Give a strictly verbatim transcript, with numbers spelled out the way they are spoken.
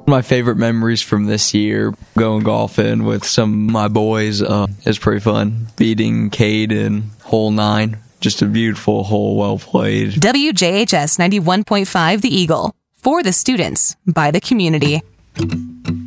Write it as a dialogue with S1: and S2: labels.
S1: My favorite memories from this year, going golfing with some of my boys, uh, is pretty fun. Beating Cade in hole nine. Just a beautiful hole, well played.
S2: W J H S ninety-one point five The Eagle. For the students, by the community.